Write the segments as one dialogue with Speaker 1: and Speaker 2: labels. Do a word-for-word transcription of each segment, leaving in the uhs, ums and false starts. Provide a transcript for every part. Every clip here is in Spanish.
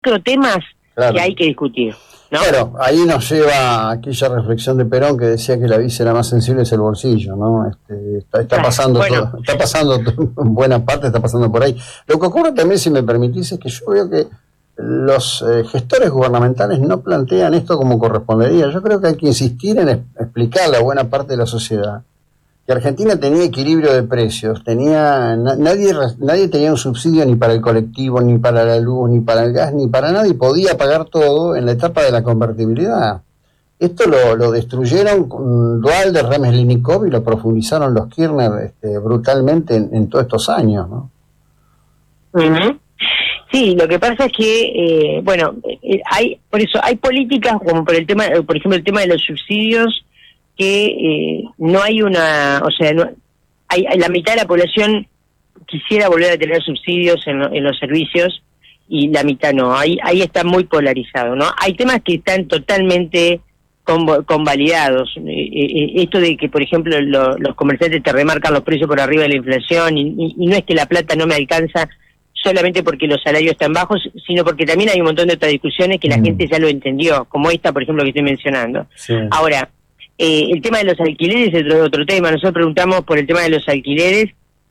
Speaker 1: temas
Speaker 2: claro.
Speaker 1: que hay que discutir, ¿no?
Speaker 2: Claro, ahí nos lleva a aquella reflexión de Perón que decía que la víscera más sensible es el bolsillo, ¿no? Este, está, está pasando
Speaker 1: bueno.
Speaker 2: todo, está pasando en buena parte, está pasando por ahí. Lo que ocurre también, si me permitís, es que yo veo que los eh, gestores gubernamentales no plantean esto como correspondería. Yo creo que hay que insistir en es, explicarle a buena parte de la sociedad que Argentina tenía equilibrio de precios, tenía na, nadie nadie tenía un subsidio ni para el colectivo, ni para la luz, ni para el gas, ni para nada, y podía pagar todo en la etapa de la convertibilidad. Esto lo, lo destruyeron con Duhalde, Remes-Linikov, y lo profundizaron los Kirchner este, brutalmente en, en todos estos años, ¿no?
Speaker 1: Uh-huh. Sí, lo que pasa es que, eh, bueno, eh, hay por eso hay políticas como por el tema, por ejemplo, el tema de los subsidios, que eh, no hay una, o sea, no, hay, hay la mitad de la población quisiera volver a tener subsidios en, lo, en los servicios y la mitad no. Ahí ahí está muy polarizado, ¿no? Hay temas que están totalmente con, convalidados. Eh, eh, esto de que, por ejemplo, lo, los comerciantes te remarcan los precios por arriba de la inflación y, y, y no es que la plata no me alcanza solamente porque los salarios están bajos, sino porque también hay un montón de otras discusiones que la mm. gente ya lo entendió, como esta, por ejemplo, que estoy mencionando. Sí. Ahora, eh, el tema de los alquileres es otro, otro tema. Nosotros preguntamos por el tema de los alquileres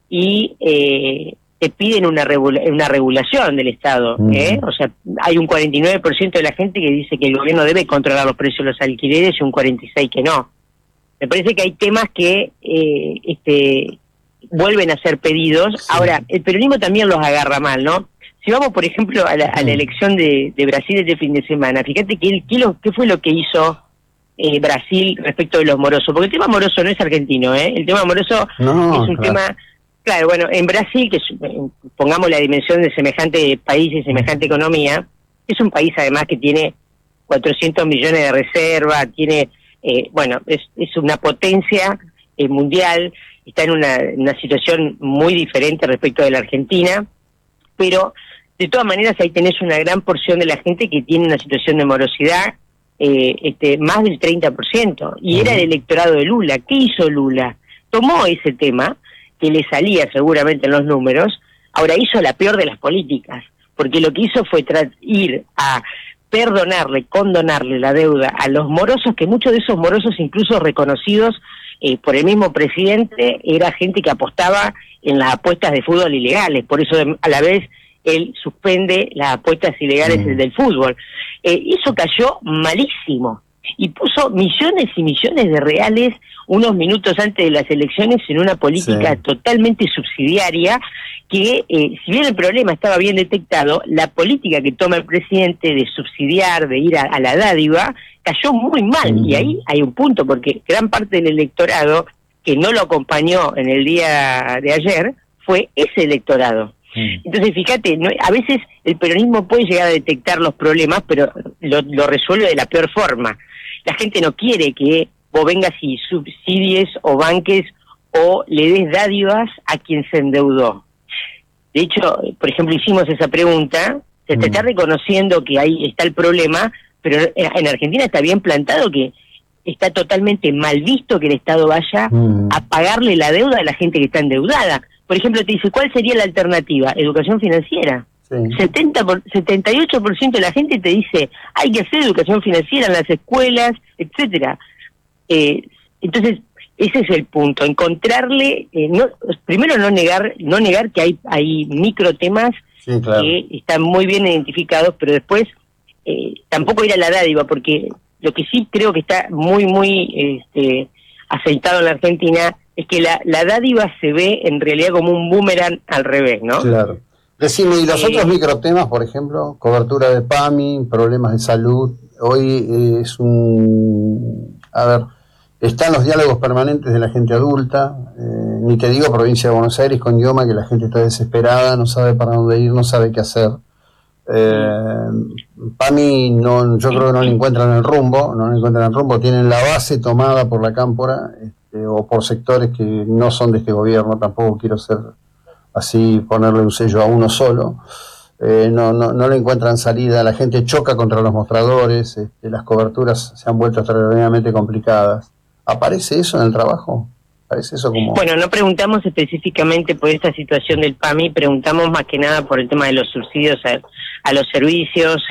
Speaker 1: y eh, te piden una, regula una regulación del Estado. Mm. ¿eh? O sea, hay un cuarenta y nueve por ciento de la gente que dice que el gobierno debe controlar los precios de los alquileres y un cuarenta y seis por ciento que no. Me parece que hay temas que eh, este vuelven a ser pedidos. Sí. Ahora, el peronismo también los agarra mal, ¿no? Si vamos, por ejemplo, a la, a la elección de, de Brasil este fin de semana, fíjate que ¿qué, lo, qué fue lo que hizo eh, Brasil respecto de los morosos? Porque el tema moroso no es argentino, ¿eh? El tema moroso no, es un claro. tema... Claro, bueno, en Brasil, que es, pongamos la dimensión de semejante país y semejante economía, es un país además que tiene cuatrocientos millones de reserva, tiene, eh, bueno, es, es una potencia eh, mundial, está en una, una situación muy diferente respecto de la Argentina, pero de todas maneras ahí tenés una gran porción de la gente que tiene una situación de morosidad, eh, este, más del treinta por ciento, y uh-huh. era el electorado de Lula. ¿Qué hizo Lula? Tomó ese tema, que le salía seguramente en los números, ahora hizo la peor de las políticas, porque lo que hizo fue ir a perdonarle, condonarle la deuda a los morosos, que muchos de esos morosos, incluso reconocidos eh, por el mismo presidente, era gente que apostaba en las apuestas de fútbol ilegales, por eso a la vez él suspende las apuestas ilegales mm. del fútbol. Eh, eso cayó malísimo, y puso millones y millones de reales unos minutos antes de las elecciones en una política sí. totalmente subsidiaria, que eh, si bien el problema estaba bien detectado, la política que toma el presidente de subsidiar, de ir a, a la dádiva, cayó muy mal. Mm. Y ahí hay un punto, porque gran parte del electorado que no lo acompañó en el día de ayer fue ese electorado. Mm. Entonces, fíjate, no, a veces el peronismo puede llegar a detectar los problemas, pero lo, lo resuelve de la peor forma. La gente no quiere que vos vengas y subsidies o banques o le des dádivas a quien se endeudó. De hecho, por ejemplo, hicimos esa pregunta, se te mm. está reconociendo que ahí está el problema, pero en Argentina está bien plantado que está totalmente mal visto que el Estado vaya mm. a pagarle la deuda a la gente que está endeudada. Por ejemplo, te dice, ¿cuál sería la alternativa? Educación financiera. Sí. setenta por, setenta y ocho por ciento de la gente te dice, hay que hacer educación financiera en las escuelas, etcétera. Eh, entonces, ese es el punto, encontrarle, eh, no, primero no negar no negar que hay, hay micro temas sí, claro. que están muy bien identificados, pero después eh, tampoco ir a la dádiva, porque lo que sí creo que está muy, muy este, aceitado en la Argentina es que la, la dádiva se ve en realidad como un boomerang al revés, ¿no?
Speaker 2: Claro. Decime, ¿y los eh, otros microtemas, por ejemplo? Cobertura de PAMI, problemas de salud. Hoy eh, es un... A ver, están los diálogos permanentes de la gente adulta. Eh, ni te digo provincia de Buenos Aires con idioma, que la gente está desesperada, no sabe para dónde ir, no sabe qué hacer. Eh, PAMI, no, yo creo que no le encuentran el rumbo, no le encuentran el rumbo. Tienen la base tomada por la cámpora este, o por sectores que no son de este gobierno. Tampoco quiero ser... así ponerle un sello a uno solo, eh, no, no, no le encuentran salida, la gente choca contra los mostradores, este, las coberturas se han vuelto extraordinariamente complicadas. ¿Aparece eso en el trabajo? Parece eso como...
Speaker 1: Bueno, no preguntamos específicamente por esta situación del PAMI, preguntamos más que nada por el tema de los subsidios a, a los servicios.